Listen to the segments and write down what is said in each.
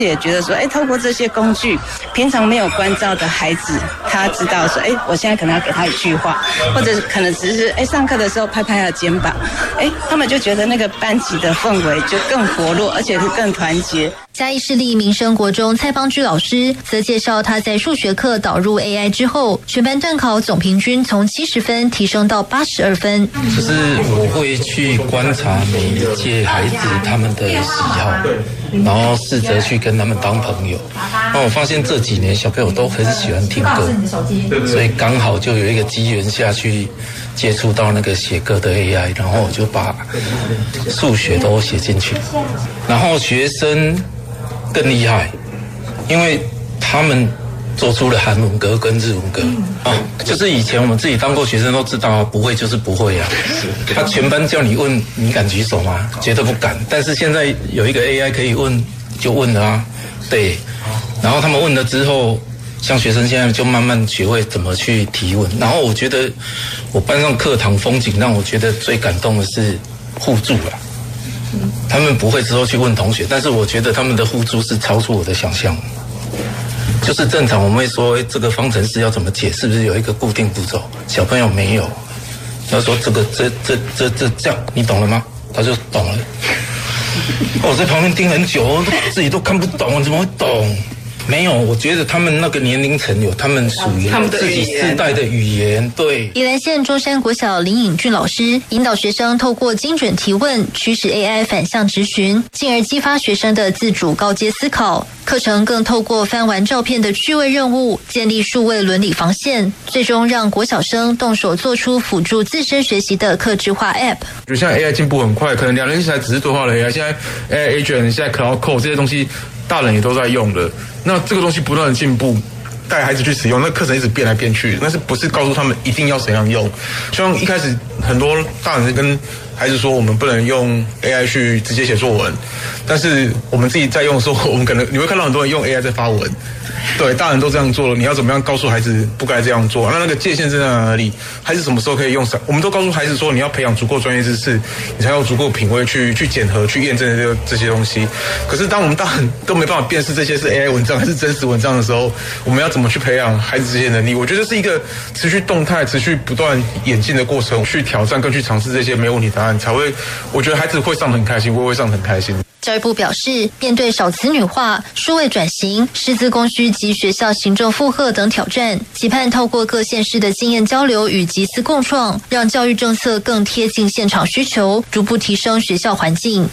也觉得说，透过这些工具，平常没有关照的孩子，他知道说，我现在可能要给他一句话，或者可能只是上课的时候拍拍他的肩膀，他们就觉得那个班级的氛围就更活络，而且是更团结。 嘉义市立民生国中蔡邦居老师则介绍，他在数学课导入 AI 之后，全班段考总平均从70分提升到82分。 就是我会去观察每一届孩子他们的喜好，然后试着去跟他们当朋友。那我发现这几年小朋友都很喜欢听歌，所以刚好就有一个机缘下去接触到那个写歌的 AI， 然后我就把数学都写进去，然后学生更厉害，因为他们做出了韩文歌跟日文歌就是以前我们自己当过学生都知道，不会就是不会啊。他全班叫你问，你敢举手吗？绝对不敢。但是现在有一个 AI 可以问，就问了啊。对，然后他们问了之后，像学生现在就慢慢学会怎么去提问。然后我觉得我班上课堂风景让我觉得最感动的是互助啦。他们不会之后去问同学，但是我觉得他们的互助是超出我的想象。就是正常我们会说，这个方程式要怎么解，是不是有一个固定步骤？小朋友没有，他说这样，你懂了吗？他就懂了。我在旁边听很久，自己都看不懂，怎么会懂？没有，我觉得他们那个年龄层有他们属于自己世代的语言。对， 宜兰县中山国小林颖俊老师引导学生透过精准提问，驱使 AI 反向质询，进而激发学生的自主高阶思考。课程更透过翻完照片的趣味任务，建立数位伦理防线，最终让国小生动手做出辅助自身学习的客制化 App。 就像 AI 进步很快，可能2年前只是对话了 AI， 现在 AI Agent， 现在 Cloud Code 这些东西，大人也都在用了。那这个东西不断的进步，带孩子去使用，那课程一直变来变去，但是不是告诉他们一定要怎样用？像一开始很多大人跟孩子说，我们不能用 AI 去直接写作文，但是我们自己在用的时候，我们可能你会看到很多人用 AI 在发文。对，大人都这样做了，你要怎么样告诉孩子不该这样做？那个界限是在哪里？孩子什么时候可以用？我们都告诉孩子说，你要培养足够专业知识，你才有足够品味去检核、去验证这些东西。可是当我们大人都没办法辨识这些是 AI 文章还是真实文章的时候，我们要怎么去培养孩子这些能力？我觉得是一个持续动态、持续不断演进的过程，去挑战跟去尝试这些没有问题答案，才会，我觉得孩子会上得很开心，我也会上得很开心。 教育部表示，面对少子女化、数位转型、师资供需及学校行政负荷等挑战，期盼透过各县市的经验交流与集思共创，让教育政策更贴近现场需求，逐步提升学校环境。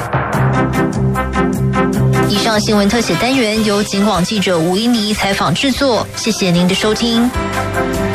以上新闻特写单元由警广记者吴依妮采访制作，谢谢您的收听。